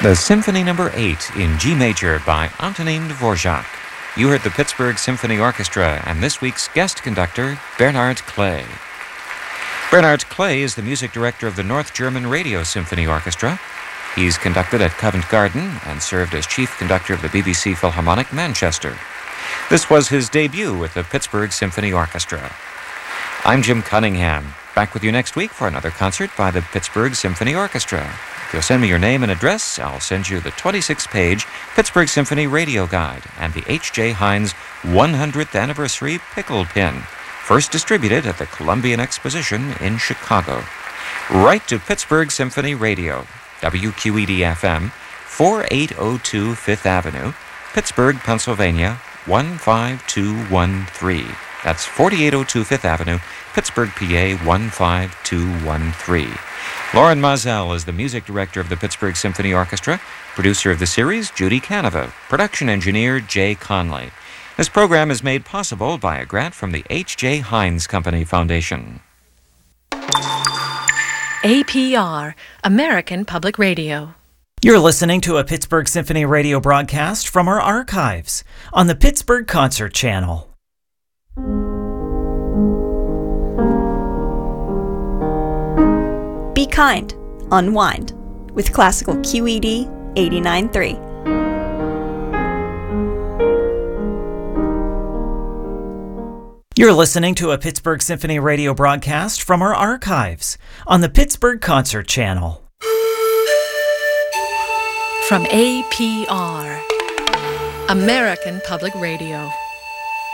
The Symphony No. 8 in G major by Antonin Dvorak. You heard the Pittsburgh Symphony Orchestra and this week's guest conductor, Bernhard Clay. Bernhard Clay is the music director of the North German Radio Symphony Orchestra. He's conducted at Covent Garden and served as chief conductor of the BBC Philharmonic Manchester. This was his debut with the Pittsburgh Symphony Orchestra. I'm Jim Cunningham, back with you next week for another concert by the Pittsburgh Symphony Orchestra. If you'll send me your name and address, I'll send you the 26-page Pittsburgh Symphony Radio Guide and the H.J. Heinz 100th Anniversary Pickle Pin, first distributed at the Columbian Exposition in Chicago. Write to Pittsburgh Symphony Radio, WQED-FM, 4802 Fifth Avenue, Pittsburgh, Pennsylvania, 15213. That's 4802 Fifth Avenue, Pittsburgh, PA, 15213. Lauren Mazel is the music director of the Pittsburgh Symphony Orchestra, producer of the series, Judy Canova, production engineer, Jay Conley. This program is made possible by a grant from the H.J. Heinz Company Foundation. APR, American Public Radio. You're listening to a Pittsburgh Symphony Radio broadcast from our archives on the Pittsburgh Concert Channel. Be kind, unwind with classical QED 89.3. You're listening to a Pittsburgh Symphony Radio broadcast from our archives on the Pittsburgh Concert Channel. From APR, American Public Radio.